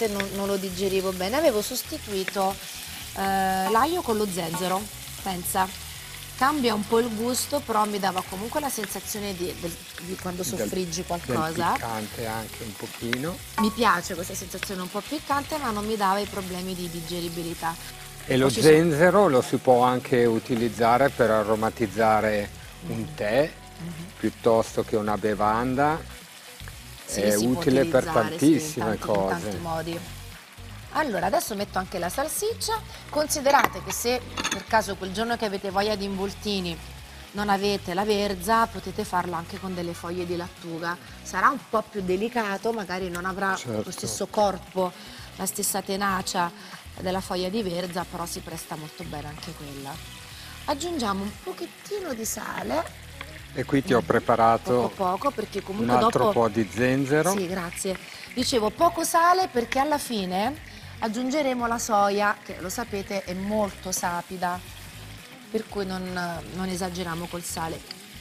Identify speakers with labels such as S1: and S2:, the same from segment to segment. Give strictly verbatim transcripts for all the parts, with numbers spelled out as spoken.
S1: non, non lo digerivo bene, avevo sostituito eh, l'aglio con lo zenzero, pensa, cambia un po' il gusto, però mi dava comunque la sensazione di, del- di quando soffriggi
S2: Del
S1: qualcosa.
S2: piccante anche un pochino.
S1: Mi piace questa sensazione un po' piccante, ma non mi dava i problemi di digeribilità.
S2: E lo
S1: Poi ci sono-
S2: zenzero lo si può anche utilizzare per aromatizzare un tè piuttosto che una bevanda.
S1: Sì,
S2: È
S1: si può
S2: utile per
S1: utilizzare, sì,
S2: tantissime
S1: in tanti, in
S2: cose.
S1: tanti modi. Allora, adesso metto anche la salsiccia. Considerate che se per caso quel giorno che avete voglia di involtini non avete la verza, potete farlo anche con delle foglie di lattuga. Sarà un po' più delicato, magari non avrà
S2: Certo.
S1: lo stesso corpo, la stessa tenacia della foglia di verza, però si presta molto bene anche quella. Aggiungiamo un pochettino di sale.
S2: E qui ti ho preparato
S1: Poco poco, perché
S2: un
S1: comunque
S2: altro
S1: dopo...
S2: po' di zenzero.
S1: Sì, grazie. Dicevo poco sale perché alla fine aggiungeremo la soia, che lo sapete è molto sapida, per cui non, non esageriamo col sale.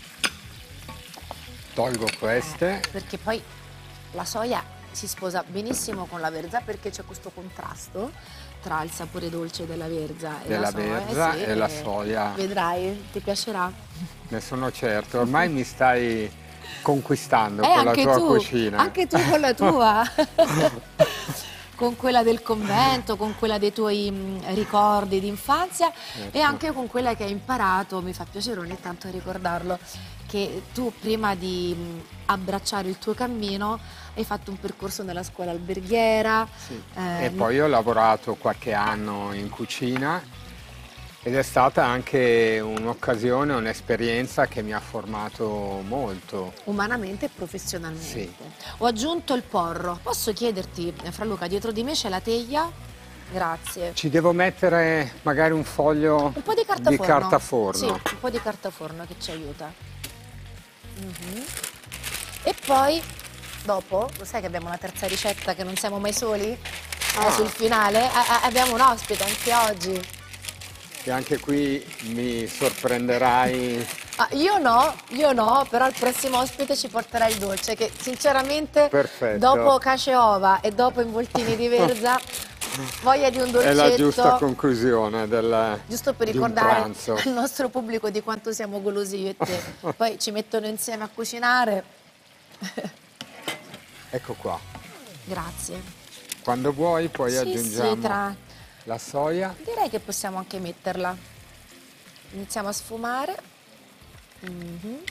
S2: Tolgo queste.
S1: Perché poi la soia si sposa benissimo con la verza perché c'è questo contrasto tra il sapore dolce della verza e
S2: Della
S1: la soia.
S2: verza
S1: sì,
S2: e la soia.
S1: Vedrai, ti piacerà.
S2: Ne sono certo, ormai mi stai conquistando
S1: Eh,
S2: con la
S1: anche
S2: tua
S1: tu,
S2: cucina.
S1: anche tu con la tua. Con quella del convento, con quella dei tuoi mh, ricordi di infanzia
S2: Certo.
S1: e anche con quella che hai imparato, mi fa piacere ogni tanto ricordarlo, che tu prima di mh, abbracciare il tuo cammino hai fatto un percorso nella scuola alberghiera.
S2: Sì.
S1: eh,
S2: E poi ho lavorato qualche anno in cucina ed è stata anche un'occasione, un'esperienza che mi ha formato molto.
S1: umanamente e professionalmente.
S2: Sì.
S1: Ho aggiunto il porro. Posso chiederti, eh, Fra Luca, dietro di me c'è la teglia? Grazie.
S2: Ci devo mettere magari un foglio
S1: Un po' di carta
S2: di
S1: forno.
S2: carta forno.
S1: Sì, un po' di carta forno che ci aiuta. Mhm. E poi, dopo, lo sai che abbiamo una terza ricetta, che non siamo mai soli?
S2: Ah.
S1: Eh, sul finale A- a- abbiamo un ospite anche oggi.
S2: E anche qui mi sorprenderai.
S1: Ah, io no, io no, però il prossimo ospite ci porterà il dolce, che sinceramente
S2: Perfetto.
S1: dopo cace ova e dopo involtini di verza, voglia di un dolcetto.
S2: È la giusta conclusione del,
S1: Giusto per
S2: di un
S1: ricordare
S2: pranzo.
S1: al nostro pubblico di quanto siamo golosi io e te. Poi ci mettono insieme a cucinare.
S2: Ecco qua.
S1: Grazie.
S2: Quando vuoi poi
S1: Sì,
S2: aggiungiamo
S1: sì, tra...
S2: la soia.
S1: Direi che possiamo anche metterla. Iniziamo a sfumare. Mhm.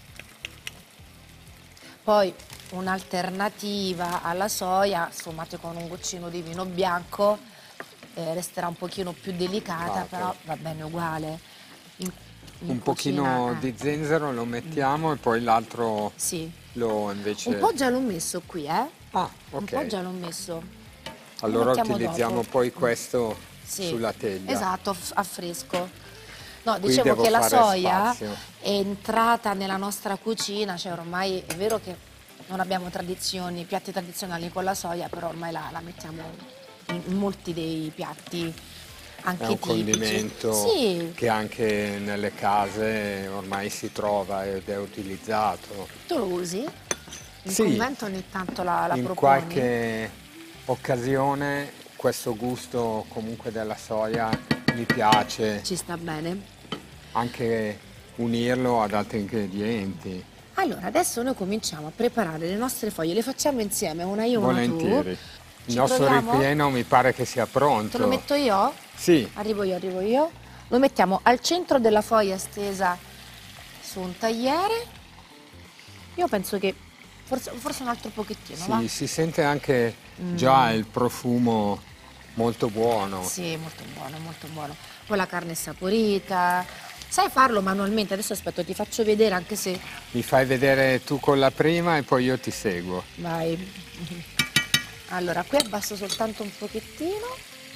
S1: Poi un'alternativa alla soia, sfumate con un goccino di vino bianco, eh, resterà un pochino più delicata,
S2: Ah,
S1: però va bene uguale. In- in
S2: Un
S1: cucina,
S2: pochino
S1: eh.
S2: di zenzero lo mettiamo e poi l'altro
S1: Sì.
S2: lo invece...
S1: Un po' già l'ho messo qui, eh?
S2: Ah,
S1: Un po' già
S2: ok.
S1: l'ho messo.
S2: Allora
S1: Lo mettiamo
S2: utilizziamo
S1: dopo.
S2: poi questo
S1: Sì,
S2: sulla teglia.
S1: esatto, f- a fresco. No,
S2: Qui
S1: dicevo
S2: devo
S1: che la
S2: fare
S1: soia
S2: spazio.
S1: è entrata nella nostra cucina, cioè ormai è vero che non abbiamo tradizioni, piatti tradizionali con la soia, però ormai la, la mettiamo in, in molti dei piatti anche
S2: È un
S1: tipici.
S2: condimento
S1: Sì,
S2: che anche nelle case ormai si trova ed è utilizzato.
S1: tu lo usi? In
S2: Sì.
S1: convento ogni tanto la, la
S2: In
S1: proponi?
S2: qualche occasione questo gusto comunque della soia mi piace,
S1: Ci sta bene.
S2: anche unirlo ad altri ingredienti.
S1: Allora, adesso noi cominciamo a preparare le nostre foglie, le facciamo insieme, una io, una tu.
S2: Volentieri. Il
S1: Ci
S2: nostro
S1: proviamo?
S2: ripieno mi pare che sia pronto.
S1: Te lo metto io?
S2: Sì,
S1: Arrivo io, arrivo io. Lo mettiamo al centro della foglia stesa su un tagliere. Io penso che forse, forse un altro pochettino, va?
S2: sì, si sente anche già il profumo molto buono.
S1: Sì, molto buono, molto buono. Poi la carne è saporita. Sai farlo manualmente? Adesso aspetta, ti faccio vedere anche se...
S2: Mi fai vedere tu con la prima e poi io ti seguo.
S1: Vai. Allora, qui abbasso soltanto un pochettino.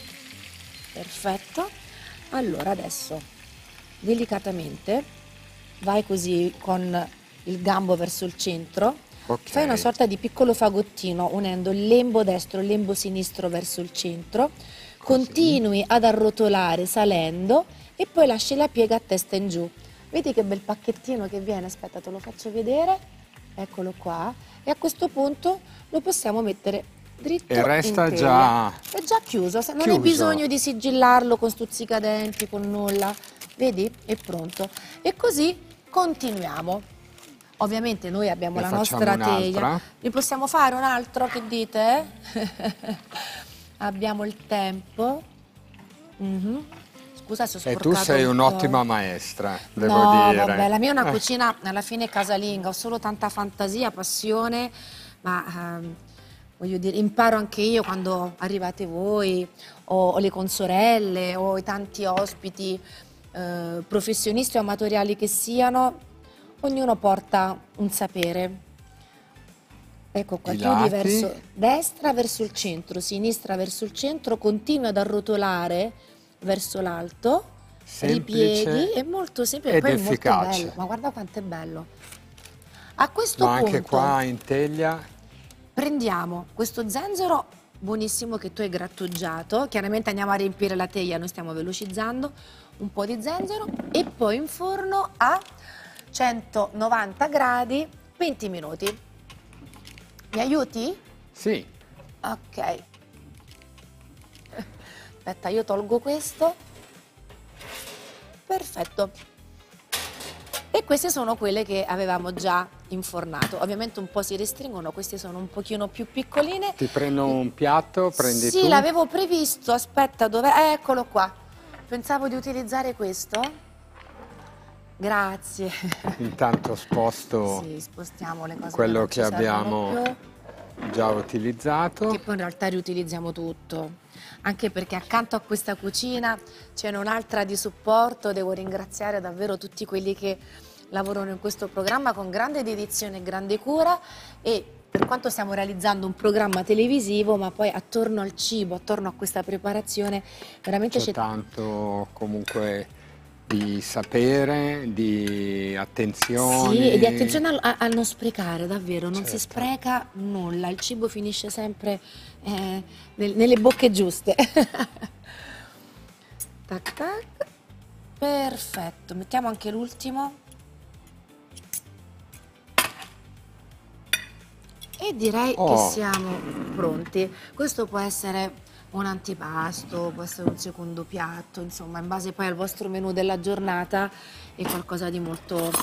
S1: Perfetto. Allora, adesso, delicatamente, vai così con il gambo verso il centro.
S2: Ok.
S1: Fai una sorta di piccolo fagottino unendo il lembo destro e il lembo sinistro verso il centro. Continui ad arrotolare salendo e poi lasci la piega a testa in giù. Vedi che bel pacchettino che viene? Aspetta, te lo faccio vedere. Eccolo qua. E a questo punto lo possiamo mettere dritto
S2: E resta
S1: in teglia.
S2: già
S1: È già chiuso, se non
S2: chiuso.
S1: hai bisogno di sigillarlo con stuzzicadenti, con nulla. Vedi? È pronto. E così continuiamo. Ovviamente noi abbiamo
S2: Ne
S1: la
S2: facciamo
S1: nostra
S2: un'altra?
S1: teglia. Ne possiamo fare un altro? Che dite? Abbiamo il tempo. Mhm. Scusa se ho
S2: E
S1: sporcato
S2: tu sei
S1: un po'.
S2: un'ottima maestra, devo
S1: No,
S2: dire.
S1: vabbè, la mia è una
S2: Eh,
S1: cucina alla fine casalinga, ho solo tanta fantasia, passione, ma ehm, voglio dire, imparo anche io quando arrivate voi, o, o le consorelle, o i tanti ospiti, eh, professionisti o amatoriali che siano, ognuno porta un sapere. Ecco qua,
S2: I
S1: chiudi
S2: lati.
S1: verso destra, verso il centro, sinistra verso il centro, continui ad arrotolare verso l'alto,
S2: Semplice
S1: ripieghi, è molto semplice,
S2: ed
S1: poi è molto
S2: efficace.
S1: bello, ma guarda quanto è bello. A questo
S2: Ma anche
S1: punto
S2: qua in teglia,
S1: prendiamo questo zenzero buonissimo che tu hai grattugiato, chiaramente andiamo a riempire la teglia, noi stiamo velocizzando, un po' di zenzero e poi in forno a centonovanta gradi venti minuti. Mi aiuti?
S2: sì,
S1: Ok. Aspetta, io tolgo questo. Perfetto. E queste sono quelle che avevamo già infornato. Ovviamente un po' si restringono, queste sono un pochino più piccoline.
S2: ti prendo un piatto, prendi
S1: Sì,
S2: tu.
S1: l'avevo previsto, aspetta, dov'è? Eccolo qua. Pensavo di utilizzare questo. Grazie.
S2: Intanto sposto
S1: Sì, spostiamo le cose
S2: quello
S1: non
S2: che
S1: ci servono
S2: abbiamo
S1: più.
S2: già utilizzato.
S1: Che poi in realtà riutilizziamo tutto, anche perché accanto a questa cucina c'è un'altra di supporto. Devo ringraziare davvero tutti quelli che lavorano in questo programma con grande dedizione e grande cura, e per quanto stiamo realizzando un programma televisivo, ma poi attorno al cibo, attorno a questa preparazione, veramente
S2: C'è
S1: c'è
S2: tanto comunque di sapere, di attenzioni.
S1: sì, e di attenzione a, a- a non sprecare, davvero, non si
S2: Certo.
S1: spreca nulla, il cibo finisce sempre eh, nel- nelle bocche giuste. Tac tac, perfetto, mettiamo anche l'ultimo. E direi che
S2: Oh,
S1: siamo pronti. Questo può essere un antipasto, può essere un secondo piatto, insomma, in base poi al vostro menù della giornata, è qualcosa di molto